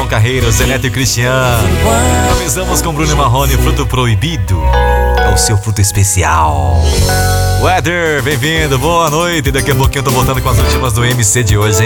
Carreiro, Zé Neto e Cristiano. Começamos com Bruno Marrone, Fruto Proibido. É o seu fruto especial. Weather, bem-vindo, boa noite. Daqui a pouquinho eu tô voltando com as últimas do MC de hoje, hein?